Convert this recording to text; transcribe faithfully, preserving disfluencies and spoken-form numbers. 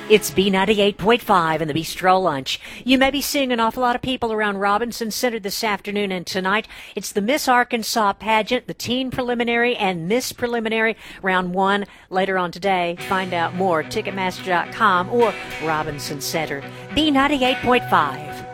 It's B ninety-eight point five and the Bistro Lunch. You may be seeing an awful lot of people around Robinson Center this afternoon and tonight. It's the Miss Arkansas pageant, the teen preliminary and Miss Preliminary, round one later on today. Find out more, Ticketmaster dot com or Robinson Center. B ninety-eight point five.